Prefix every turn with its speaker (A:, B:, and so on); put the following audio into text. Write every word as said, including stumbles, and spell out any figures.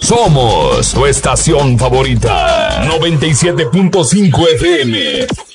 A: Somos tu estación favorita. noventa y siete punto cinco F M.